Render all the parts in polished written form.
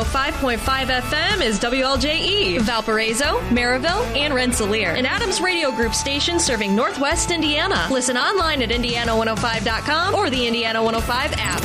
105.5 FM is WLJE, Valparaiso, Maryville, and Rensselaer, an Adams Radio Group station serving Northwest Indiana. Listen online at Indiana105.com or the Indiana 105 app.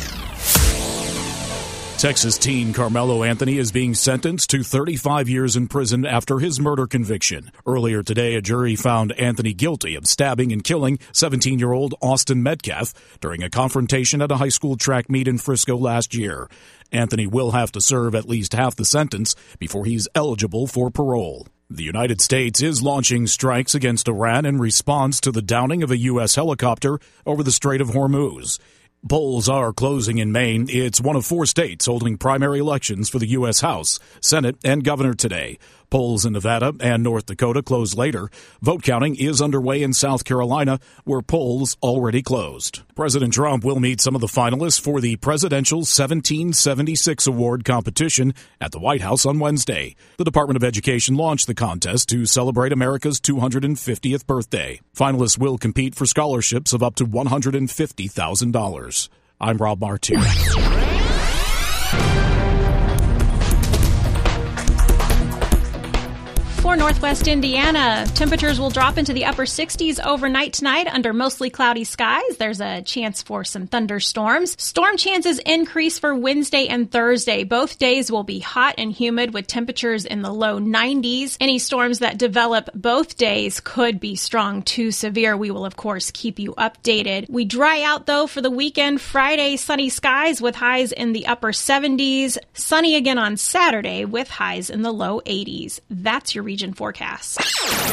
Texas teen Carmelo Anthony is being sentenced to 35 years in prison after his murder conviction. Earlier today, a jury found Anthony guilty of stabbing and killing 17-year-old Austin Metcalf during a confrontation at a high school track meet in Frisco last year. Anthony will have to serve at least half the sentence before he's eligible for parole. The United States is launching strikes against Iran in response to the downing of a U.S. helicopter over the Strait of Hormuz. Polls are closing in Maine. It's one of 4 states holding primary elections for the U.S. House, Senate, and governor today. Polls in Nevada and North Dakota close later. Vote counting is underway in South Carolina, where polls already closed. President Trump will meet some of the finalists for the Presidential 1776 Award competition at the White House on Wednesday. The Department of Education launched the contest to celebrate America's 250th birthday. Finalists will compete for scholarships of up to $150,000. I'm Rob Martin. For Northwest Indiana, temperatures will drop into the upper 60s overnight tonight under mostly cloudy skies. There's a chance for some thunderstorms. Storm chances increase for Wednesday and Thursday. Both days will be hot and humid with temperatures in the low 90s. Any storms that develop both days could be strong to severe. We will, of course, keep you updated. We dry out, though, for the weekend. Friday, sunny skies with highs in the upper 70s. Sunny again on Saturday with highs in the low 80s. That's your region forecast.